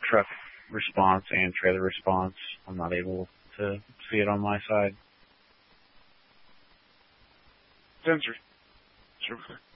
truck response and trailer response. I'm not able to see it on my side. Sensor. Sure.